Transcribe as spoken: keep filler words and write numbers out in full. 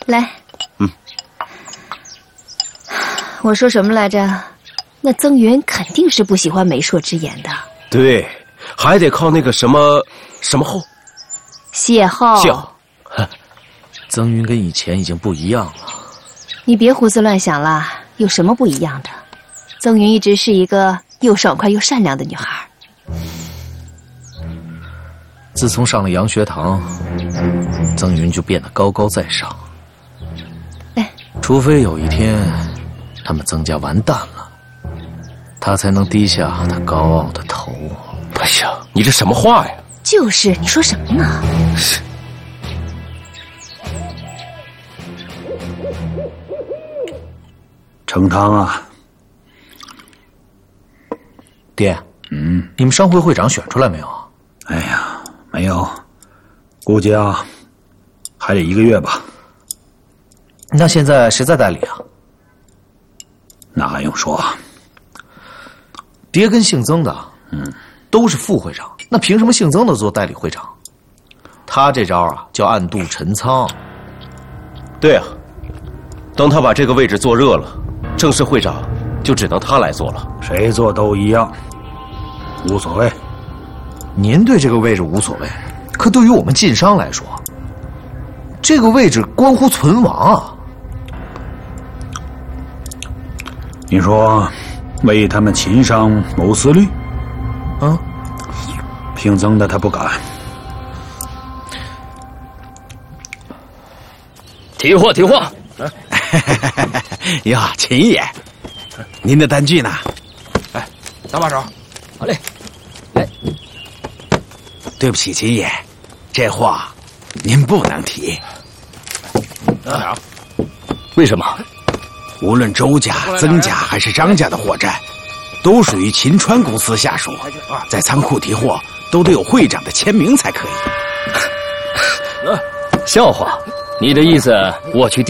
来。 嗯。 我说什么来着？那曾云肯定是不喜欢媒妁之言的。 对，还得靠那个什么什么后。 谢浩。 谢浩。 曾云跟以前已经不一样了。 你别胡思乱想了，有什么不一样的？曾云一直是一个又爽快又善良的女孩。 自从上了洋学堂，曾云就变得高高在上。 哎， 除非有一天，他们曾家完蛋了，他才能低下他高傲的头。 哎呀，你这什么话呀？ 就是，你说什么呢？ 是。 成汤啊， 爹，嗯，你们商会会长选出来没有啊？ 哎呀，没有，估计啊，还得一个月吧。 那现在谁在代理啊？ 那还用说？ 爹跟姓曾的，嗯，都是副会长，那凭什么姓曾的做代理会长？他这招啊，叫暗度陈仓。 对啊，等他把这个位置做热了，正式会长就只能他来做了。 谁做都一样，无所谓。 您对这个位置无所谓，可对于我们晋商来说，这个位置关乎存亡啊。 你说，为他们秦商谋私虑？ 啊， 姓曾的他不敢。 提货，提货！ 哟，秦爷，您的单据呢？ 哎，搭把手，好嘞，来。 对不起，秦爷，这货您不能提。 啊？为什么？ 无论周家、曾家还是张家的货站，都属于秦川公司下属，在仓库提货都得有会长的签名才可以。 笑话，你的意思我去